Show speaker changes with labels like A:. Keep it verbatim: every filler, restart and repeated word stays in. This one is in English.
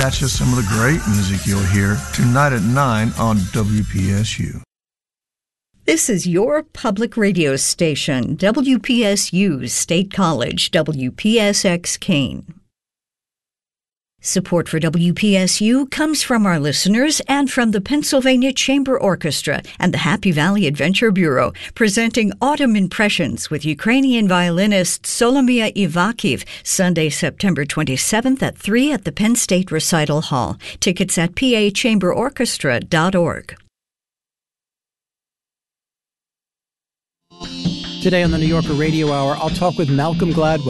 A: that's just some of the great music you'll hear tonight at nine on W P S U.
B: This is your public radio station, W P S U State College, W P S X Keene. Support for W P S U comes from our listeners and from the Pennsylvania Chamber Orchestra and the Happy Valley Adventure Bureau, presenting Autumn Impressions with Ukrainian violinist Solomia Ivakiv, Sunday, September twenty-seventh at three at the Penn State Recital Hall. Tickets at p a chamber orchestra dot org.
C: Today on the New Yorker Radio Hour, I'll talk with Malcolm Gladwell.